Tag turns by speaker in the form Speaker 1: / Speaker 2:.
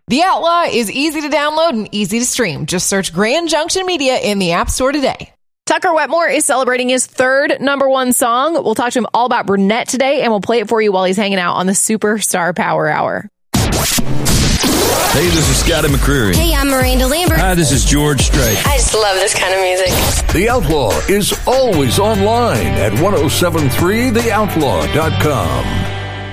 Speaker 1: The Outlaw is easy to download and easy to stream. Just search Grand Junction Media in the App Store today. Tucker Wetmore is celebrating his third #1 song. We'll talk to him all about Brunette today, and we'll play it for you while he's hanging out on the Superstar Power Hour.
Speaker 2: Hey, this is Scotty McCreery.
Speaker 3: Hey, I'm Miranda Lambert.
Speaker 2: Hi, this is George Strait.
Speaker 3: I just love this kind of music.
Speaker 4: The Outlaw is always online at 1073theoutlaw.com.